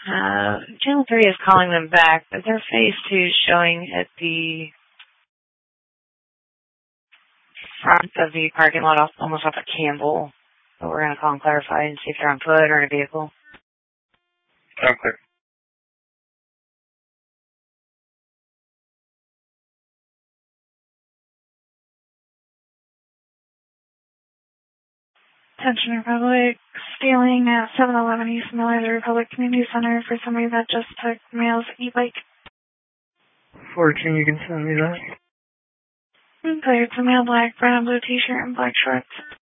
Channel 3 is calling them back, but their phase 2 is showing at the front of the parking lot, almost off of Campbell. So we're going to call and clarify and see if they're on foot or in a vehicle. Okay. Attention Republic, stealing at 711 East Miller, the Republic Community Center for somebody that just took Mail's e-bike. 14, you can send me that. Clear to Mail black, brown, blue t-shirt, and black shorts.